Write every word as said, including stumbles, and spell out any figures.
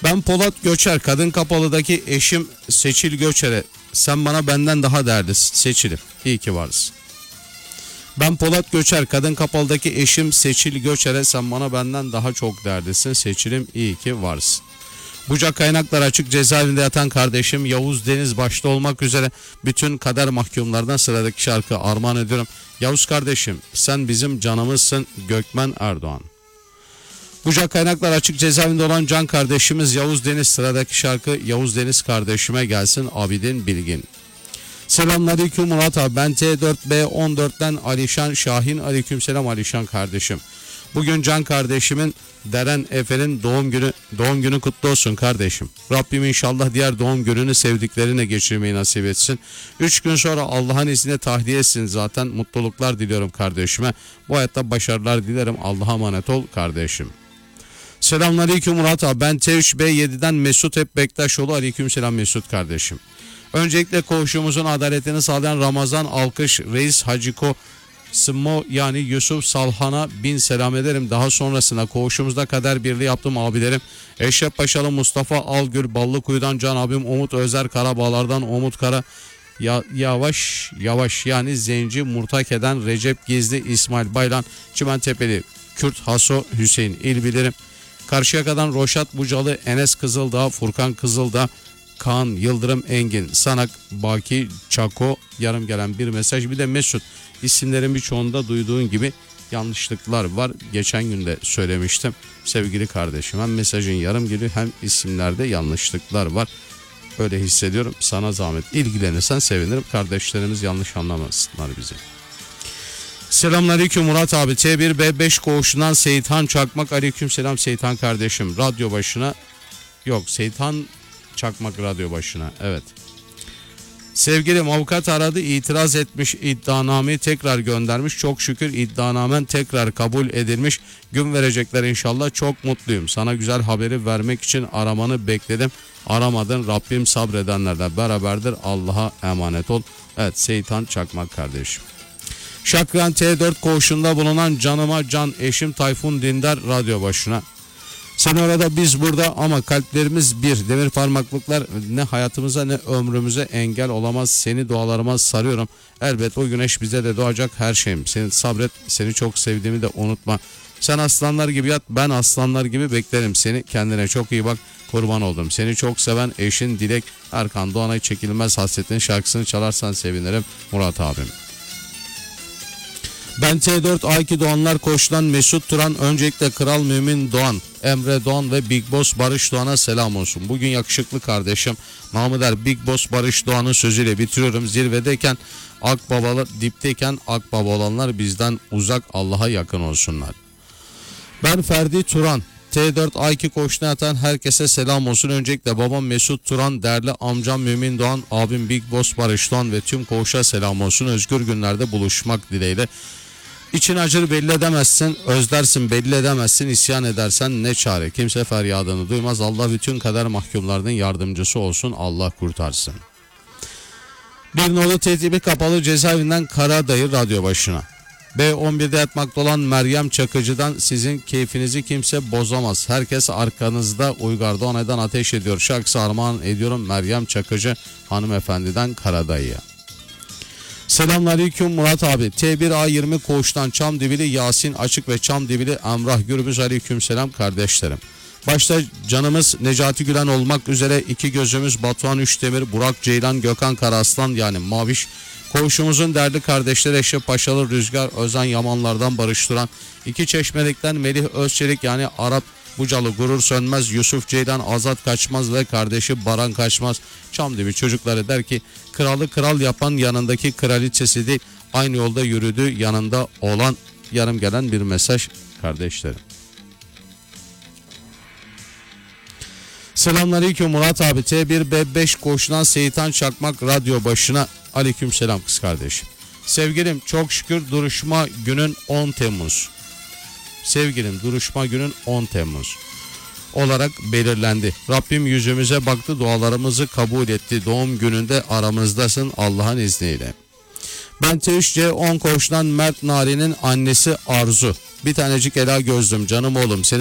Ben Polat Göçer, Kadın Kapalı'daki eşim Seçil Göçer'e, sen bana benden daha değerlisin Seçil'im, iyi ki varsın. Ben Polat Göçer, Kadın Kapalı'daki eşim Seçil Göçer'e, sen bana benden daha çok değerlisin Seçil'im, iyi ki varsın. Bucak Kaynaklar Açık Cezaevinde yatan kardeşim Yavuz Deniz başta olmak üzere bütün kader mahkumlardan sıradaki şarkı armağan ediyorum. Yavuz kardeşim, sen bizim canımızsın. Gökmen Erdoğan. Bucak Kaynaklar Açık Cezaevinde olan can kardeşimiz Yavuz Deniz, sıradaki şarkı Yavuz Deniz kardeşime gelsin. Abidin Bilgin. Selamünaleyküm Murat abi, ben T dört B on dörtten Alişan Şahin. Aleykümselam Alişan kardeşim. Bugün can kardeşimin Deren Efe'nin doğum günü doğum günü kutlu olsun kardeşim. Rabbim inşallah diğer doğum gününü sevdiklerine geçirmeyi nasip etsin. Üç gün sonra Allah'ın izniyle tahliye etsin zaten. Mutluluklar diliyorum kardeşime. Bu hayatta başarılar dilerim. Allah'a emanet ol kardeşim. Selamünaleyküm Murat abi, ben T üç B yedi'den Mesut Hep Bektaşoğlu. Aleykümselam Mesut kardeşim. Öncelikle koğuşumuzun adaletini sağlayan Ramazan Alkış Reis Haciko Smo yani Yusuf Salhan'a bin selam ederim. Daha sonrasında koğuşumuzda kader birliği yaptım abilerim. Eşref Paşalı Mustafa Algül, Ballıkuyu'dan can abim Umut Özer, Karabağlar'dan Umut Kara, ya, Yavaş Yavaş yani Zenci Murtake'den Recep Gizli, İsmail Baylan, Çimentepeli Kürt Haso Hüseyin İlbilirim. Karşıyaka'dan Roşat Bucalı, Enes Kızıldağ, Furkan Kızıldağ, Kaan Yıldırım Engin, Sanak Baki Çako, yarım gelen bir mesaj. Bir de Mesut, isimlerin birçoğunda duyduğun gibi yanlışlıklar var. Geçen gün de söylemiştim sevgili kardeşim, hem mesajın yarım geliyor hem isimlerde yanlışlıklar var. Öyle hissediyorum, sana zahmet ilgilenirsen sevinirim, kardeşlerimiz yanlış anlamasınlar bizi. Selamünaleyküm Murat abi, T bir B beş koğuşundan Seyithan Çakmak. Aleykümselam Seyithan kardeşim, radyo başına yok Seyithan Çakmak radyo başına, evet. Sevgilim, avukat aradı, itiraz etmiş, iddianameyi tekrar göndermiş. Çok şükür iddianamen tekrar kabul edilmiş. Gün verecekler inşallah, çok mutluyum. Sana güzel haberi vermek için aramanı bekledim. Aramadın, Rabbim sabredenlerle beraberdir. Allah'a emanet ol. Evet, Seyithan Çakmak kardeşim. Şakran T dört koğuşunda bulunan canıma can eşim Tayfun Dindar radyo başına. Sen orada biz burada ama kalplerimiz bir. Demir parmaklıklar ne hayatımıza ne ömrümüze engel olamaz. Seni dualarıma sarıyorum. Elbet o güneş bize de doğacak her şeyim. Seni sabret, seni çok sevdiğimi de unutma. Sen aslanlar gibi yat, ben aslanlar gibi beklerim seni. Kendine çok iyi bak, kurban oldum. Seni çok seven eşin Dilek. Erkan Doğan'a çekilmez hasretin şarkısını çalarsan sevinirim Murat abim. Ben T dört A iki Doğanlar Koç'tan Mesut Turan. Öncelikle Kral Mümin Doğan, Emre Doğan ve Big Boss Barış Doğan'a selam olsun. Bugün yakışıklı kardeşim Mahmut Er Big Boss Barış Doğan'ın sözüyle bitiriyorum. Zirvedeyken Akbabalı, dipteyken Akbaba olanlar bizden uzak, Allah'a yakın olsunlar. Ben Ferdi Turan, T dört A iki Koç'ta yatan herkese selam olsun. Öncelikle babam Mesut Turan, değerli amcam Mümin Doğan, abim Big Boss Barış Doğan ve tüm koğuşa selam olsun. Özgür günlerde buluşmak dileğiyle. İçin acır belli edemezsin, özlersin belli edemezsin, isyan edersen ne çare. Kimse feryadını duymaz. Allah bütün kader mahkumlarının yardımcısı olsun. Allah kurtarsın. Bir nolu tertibi kapalı cezaevinden Karadayı radyo başına. B on bir'de yatmakta olan Meryem Çakıcı'dan sizin keyfinizi kimse bozamaz. Herkes arkanızda, Uygar Doğanay'dan ateş ediyor. Şarkısı armağan ediyorum Meryem Çakıcı hanımefendiden Karadayı'ya. Selamünaleyküm Murat abi. T bir A yirmi koğuştan Çamdivili Yasin Açık ve Çamdivili Emrah Gürbüz. Aleykümselam kardeşlerim. Başta canımız Necati Gülen olmak üzere iki gözümüz Batuhan Üçdemir, Burak Ceylan, Gökhan Karaslan yani Maviş. Koğuşumuzun değerli kardeşleri Eşref Paşalı Rüzgar Özen Yamanlardan barıştıran, iki Çeşmelik'ten Melih Özçelik yani Arap Bucalı Gurur Sönmez, Yusuf Ceylan, Azat Kaçmaz ve kardeşi Baran Kaçmaz. Çamdibi çocukları der ki, kralı kral yapan yanındaki kraliçesi değil, aynı yolda yürüdü yanında olan. Yarım gelen bir mesaj kardeşlerim. Selamünaleyküm Murat abi. T bir B beş koğuşundan Seyithan Çakmak radyo başına. Aleykümselam kız kardeşim. Sevgilim, çok şükür duruşma günün on Temmuz. Sevgilim, duruşma günün on Temmuz olarak belirlendi. Rabbim yüzümüze baktı, dualarımızı kabul etti. Doğum gününde aramızdasın Allah'ın izniyle. Ben T üç C on koğuşundan Mert Nari'nin annesi Arzu. Bir tanecik Ela gözlüm canım oğlum. Seni